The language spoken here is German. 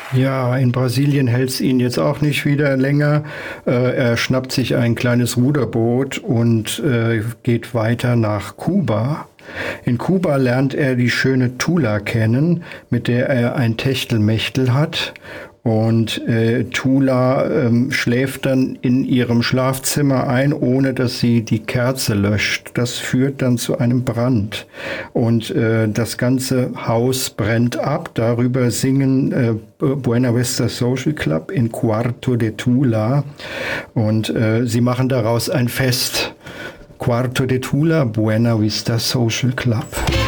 Ja, in Brasilien hält es ihn jetzt auch nicht wieder länger. Er schnappt sich ein kleines Ruderboot und geht weiter nach Kuba. In Kuba lernt er die schöne Tula kennen, mit der er ein Techtelmechtel hat. Und Tula schläft dann in ihrem Schlafzimmer ein, ohne dass sie die Kerze löscht. Das führt dann zu einem Brand. Und das ganze Haus brennt ab. Darüber singen Buena Vista Social Club in Quarto de Tula. Und sie machen daraus ein Fest. Quarto de Tula, Buena Vista Social Club.